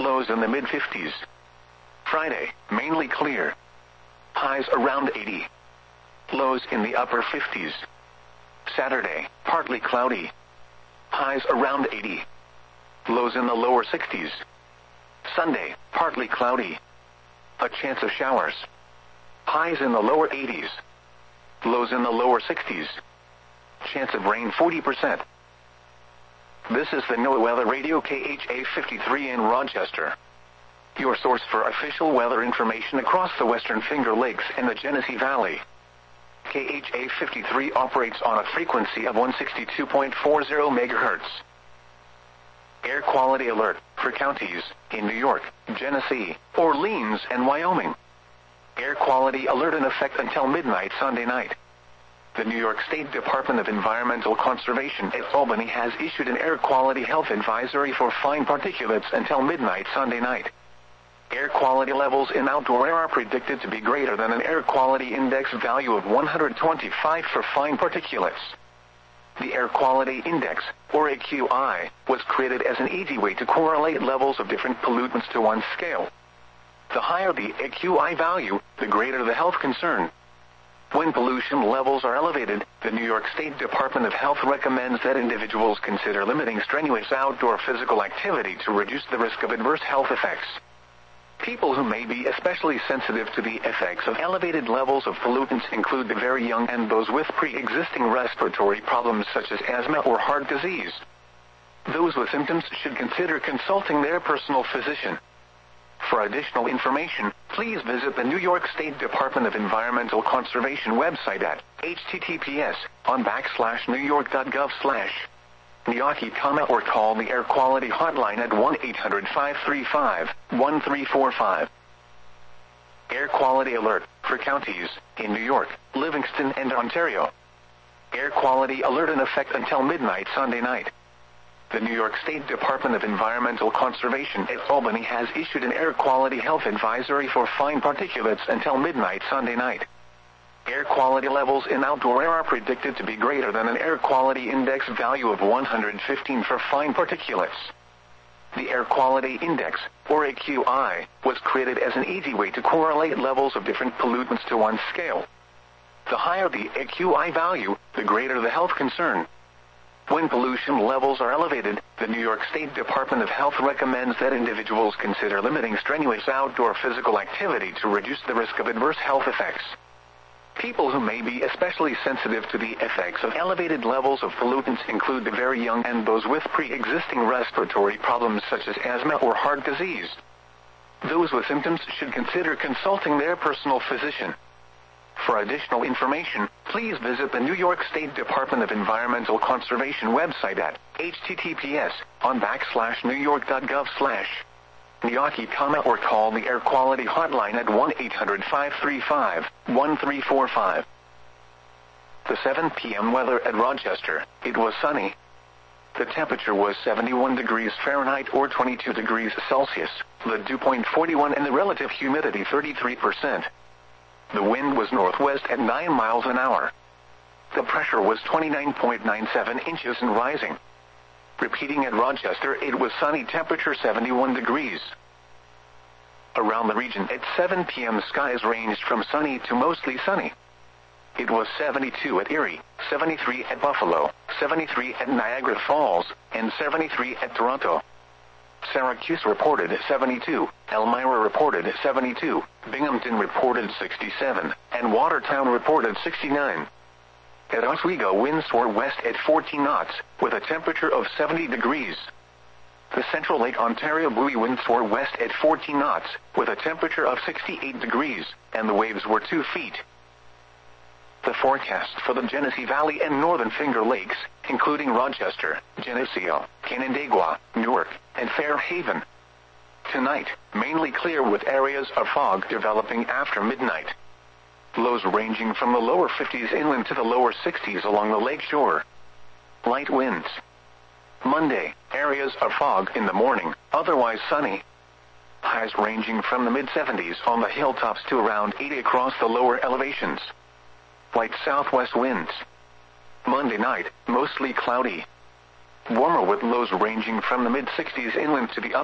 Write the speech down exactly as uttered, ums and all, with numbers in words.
lows in the mid fifties. Friday, mainly clear. Highs around eighty. Lows in the upper fifties. Saturday, partly cloudy. Highs around eighty. Lows in the lower sixties. Sunday, partly cloudy. A chance of showers. Highs in the lower eighties. Lows in the lower sixties. Chance of rain forty percent. This is the NOAA Weather Radio K H A fifty-three in Rochester. Your source for official weather information across the Western Finger Lakes and the Genesee Valley. K H A fifty-three operates on a frequency of one sixty-two point four zero megahertz. Air quality alert for counties in New York, Genesee, Orleans, and Wyoming. Air quality alert in effect until midnight Sunday night. The New York State Department of Environmental Conservation at Albany has issued an air quality health advisory for fine particulates until midnight Sunday night. Air quality levels in outdoor air are predicted to be greater than an air quality index value of one hundred twenty-five for fine particulates. The Air Quality Index, or A Q I, was created as an easy way to correlate levels of different pollutants to one scale. The higher the A Q I value, the greater the health concern. When pollution levels are elevated, the New York State Department of Health recommends that individuals consider limiting strenuous outdoor physical activity to reduce the risk of adverse health effects. People who may be especially sensitive to the effects of elevated levels of pollutants include the very young and those with pre-existing respiratory problems such as asthma or heart disease. Those with symptoms should consider consulting their personal physician. For additional information, please visit the New York State Department of Environmental Conservation website at https on backslash newyork.gov slash Niyaki, or call the Air Quality Hotline at one eight hundred five three five one three four five. Air quality alert for counties in New York, Livingston, and Ontario. Air quality alert in effect until midnight Sunday night. The New York State Department of Environmental Conservation at Albany has issued an air quality health advisory for fine particulates until midnight Sunday night. Air quality levels in outdoor air are predicted to be greater than an air quality index value of one hundred fifteen for fine particulates. The Air Quality Index, or A Q I, was created as an easy way to correlate levels of different pollutants to one scale. The higher the A Q I value, the greater the health concern. When pollution levels are elevated, the New York State Department of Health recommends that individuals consider limiting strenuous outdoor physical activity to reduce the risk of adverse health effects. People who may be especially sensitive to the effects of elevated levels of pollutants include the very young and those with pre-existing respiratory problems such as asthma or heart disease. Those with symptoms should consider consulting their personal physician. For additional information, please visit the New York State Department of Environmental Conservation website at https on backslash newyork.gov slash Niyaki, or call the Air Quality Hotline at one eight hundred five three five one three four five. The seven p m weather at Rochester. It was sunny. The temperature was seventy-one degrees Fahrenheit or twenty-two degrees Celsius, the dew point forty-one and the relative humidity thirty-three percent. The wind was northwest at nine miles an hour. The pressure was twenty-nine point nine seven inches and rising. Repeating at Rochester, it was sunny, temperature seventy-one degrees. Around the region at seven p m skies ranged from sunny to mostly sunny. It was seventy-two at Erie, seventy-three at Buffalo, seventy-three at Niagara Falls, and seventy-three at Toronto. Syracuse reported seventy-two, Elmira reported seventy-two, Binghamton reported sixty-seven, and Watertown reported sixty-nine. At Oswego, winds were west at fourteen knots, with a temperature of seventy degrees. The Central Lake Ontario buoy winds were west at fourteen knots, with a temperature of sixty-eight degrees, and the waves were two feet. The forecast for the Genesee Valley and Northern Finger Lakes, including Rochester, Geneseo, Canandaigua, Newark, and Fairhaven. Tonight, mainly clear with areas of fog developing after midnight. Lows ranging from the lower fifties inland to the lower sixties along the lake shore. Light winds. Monday, areas of fog in the morning, otherwise sunny. Highs ranging from the mid seventies on the hilltops to around eighty across the lower elevations. Light southwest winds. Monday night, mostly cloudy. Warmer with lows ranging from the mid sixties inland to the upper